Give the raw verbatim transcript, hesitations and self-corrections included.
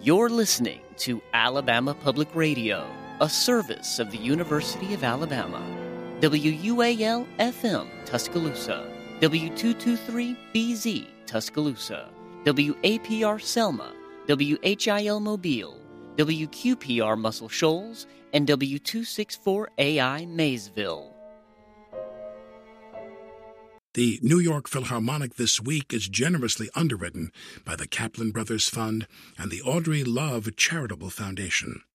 You're listening to Alabama Public Radio, a service of the University of Alabama. W U A L F M Tuscaloosa, W two twenty-three B Z Tuscaloosa, W A P R Selma, W H I L Mobile, W Q P R Muscle Shoals, and W two sixty-four A I Maysville. The New York Philharmonic this week is generously underwritten by the Kaplan Brothers Fund and the Audrey Love Charitable Foundation.